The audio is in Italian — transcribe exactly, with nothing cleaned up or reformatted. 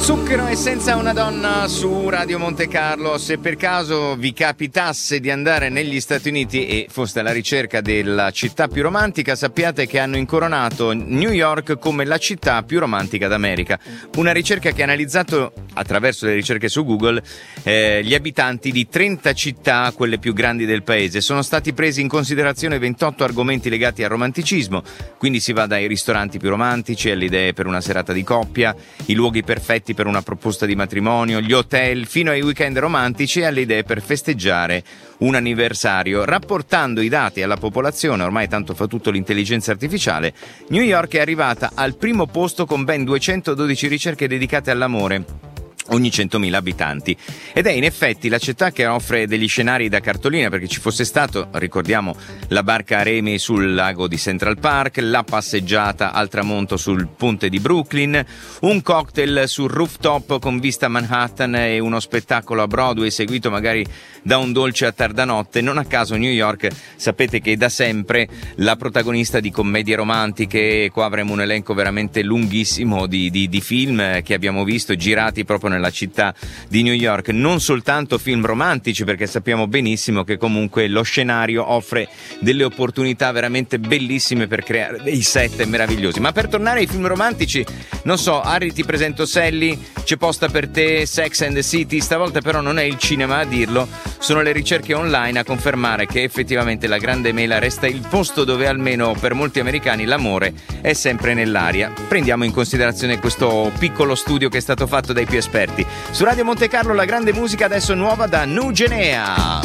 Zucchero e senza una donna su Radio Monte Carlo. Se per caso vi capitasse di andare negli Stati Uniti e foste alla ricerca della città più romantica, sappiate che hanno incoronato New York come la città più romantica d'America. Una ricerca che ha analizzato, attraverso le ricerche su Google, eh, gli abitanti di trenta città, quelle più grandi del paese. Sono stati presi in considerazione ventotto argomenti legati al romanticismo, quindi si va dai ristoranti più romantici alle idee per una serata di coppia, i luoghi perfetti per una proposta di matrimonio, gli hotel, fino ai weekend romantici e alle idee per festeggiare un anniversario. Rapportando i dati alla popolazione, ormai tanto fa tutto l'intelligenza artificiale, New York è arrivata al primo posto con ben duecentododici ricerche dedicate all'amore ogni centomila abitanti, ed è in effetti la città che offre degli scenari da cartolina, perché ci fosse stato, ricordiamo, la barca a remi sul lago di Central Park, la passeggiata al tramonto sul ponte di Brooklyn, un cocktail sul rooftop con vista a Manhattan e uno spettacolo a Broadway seguito magari da un dolce a tarda notte. Non a caso New York, sapete che è da sempre la protagonista di commedie romantiche. Qua avremo un elenco veramente lunghissimo di, di, di film che abbiamo visto girati proprio nella città di New York, non soltanto film romantici, perché sappiamo benissimo che comunque lo scenario offre delle opportunità veramente bellissime per creare dei set meravigliosi. Ma per tornare ai film romantici, non so, Harry, ti presento Sally, C'è posta per te, Sex and the City. Stavolta però non è il cinema a dirlo, sono le ricerche online a confermare che effettivamente la Grande Mela resta il posto dove almeno per molti americani l'amore è sempre nell'aria. Prendiamo in considerazione questo piccolo studio che è stato fatto dai più esperti. Su Radio Monte Carlo la grande musica, adesso nuova da Nugenea.